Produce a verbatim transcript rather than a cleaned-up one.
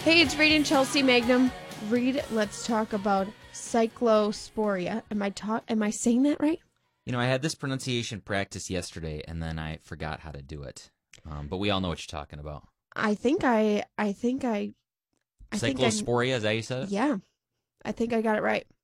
Hey, it's Reed and Chelsea Magnum. Reed, let's talk about cyclosporia. Am I ta- Am I saying that right? You know, I had this pronunciation practice yesterday, and then I forgot how to do it. Um, but we all know what you're talking about. I think I, I think I, I think I, Cyclosporia, is that how you said it? yeah, I think I got it right.